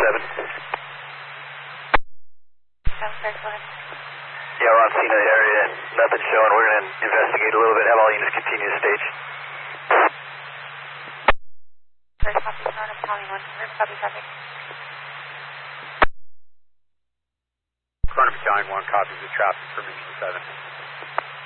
7. Yeah, we're on scene of the area and nothing showing. We're going to investigate a little bit, have all units continue to stage. First copy, Toronto, County 1. First copy, traffic. Corner Battalion 1 copies the traffic, permission 7.